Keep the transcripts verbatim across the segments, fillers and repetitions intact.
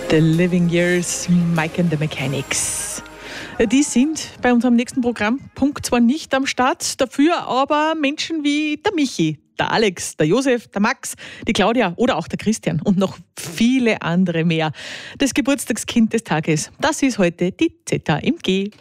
The Living Years, Mike and the Mechanics. Die sind bei unserem nächsten Programmpunkt zwar nicht am Start, dafür aber Menschen wie der Michi, der Alex, der Josef, der Max, die Claudia oder auch der Christian und noch viele andere mehr. Das Geburtstagskind des Tages, das ist heute die Z A M G.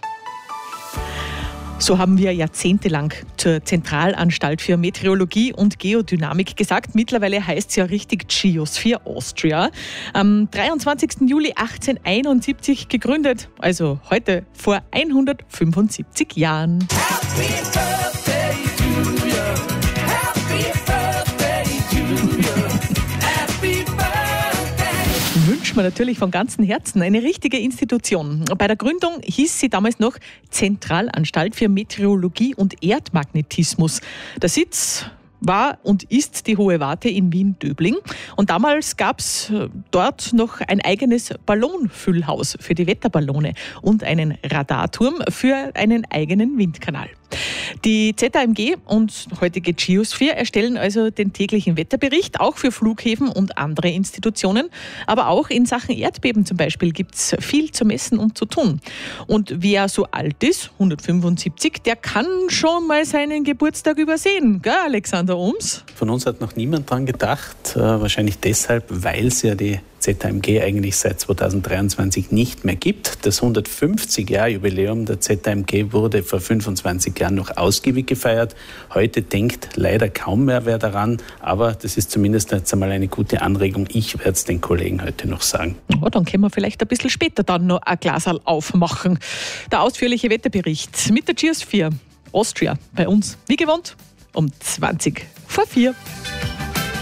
So haben wir jahrzehntelang zur Zentralanstalt für Meteorologie und Geodynamik gesagt. Mittlerweile heißt es ja richtig Geosphere Austria. Am dreiundzwanzigsten Juli achtzehnhunderteinundsiebzig gegründet, also heute vor hundertfünfundsiebzig Jahren. Happy Birthday to you. Happy Birthday to you. Happy Birthday. Wünschen wir natürlich von ganzem Herzen eine richtige Institution. Bei der Gründung hieß sie damals noch Zentralanstalt für Meteorologie und Erdmagnetismus. Der Sitz war und ist die Hohe Warte in Wien-Döbling. Und damals gab es dort noch ein eigenes Ballonfüllhaus für die Wetterballone und einen Radarturm für einen eigenen Windkanal. Die Z A M G und heutige Geosphere erstellen also den täglichen Wetterbericht, auch für Flughäfen und andere Institutionen. Aber auch in Sachen Erdbeben zum Beispiel gibt es viel zu messen und zu tun. Und wer so alt ist, hundertfünfundsiebzig, der kann schon mal seinen Geburtstag übersehen. Gell, Alexander Ohms? Von uns hat noch niemand dran gedacht. Äh, wahrscheinlich deshalb, weil es ja die Z A M G eigentlich seit zweitausenddreiundzwanzig nicht mehr gibt. Das hundertfünfzig-Jahr-Jubiläum der Z A M G wurde vor fünfundzwanzig Jahren noch ausgiebig gefeiert. Heute denkt leider kaum mehr wer daran, aber das ist zumindest jetzt einmal eine gute Anregung. Ich werde es den Kollegen heute noch sagen. Oh, dann können wir vielleicht ein bisschen später dann noch ein Glaserl aufmachen. Der ausführliche Wetterbericht mit der Geosphere Austria bei uns, wie gewohnt, um zwanzig vor vier.